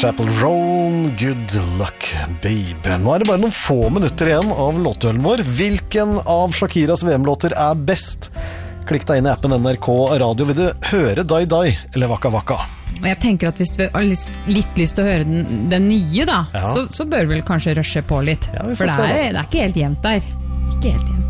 Chapel Roan, Good Luck Babe. Nå det bare noen få minutter igjen av låtduellen vår. Hvilken av Shakiras VM-låter best? Klikk deg inn i appen NRK Radio. Vil du høre Die Die eller Waka Waka? Jeg tenker at hvis vi har litt lyst til å høre den nye da, så bør vi vel kanskje rushe på litt. Ja, for det er ikke helt jevnt der. Ikke helt jevnt.